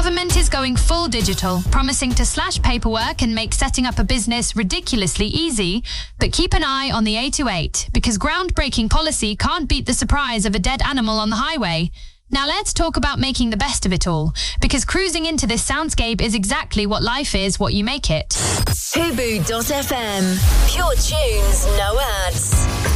government is going full digital, promising to slash paperwork and make setting up a business ridiculously easy. But keep an eye on the A28, because groundbreaking policy can't beat the surprise of a dead animal on the highway. Now let's talk about making the best of it all, because cruising into this soundscape is exactly what life is, what you make it. Hubu.fm. Pure tunes, no ads.